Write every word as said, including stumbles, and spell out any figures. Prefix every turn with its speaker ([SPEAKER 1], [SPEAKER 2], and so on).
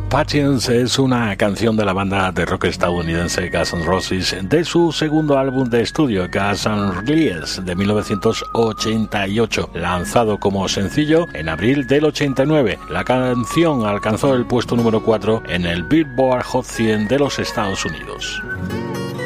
[SPEAKER 1] Patience es una canción de la banda de rock estadounidense Guns N' Roses de su segundo álbum de estudio Guns N' Roses de mil novecientos ochenta y ocho, lanzado como sencillo en abril del ochenta y nueve. La canción alcanzó el puesto número cuatro en el Billboard Hot cien de los Estados Unidos.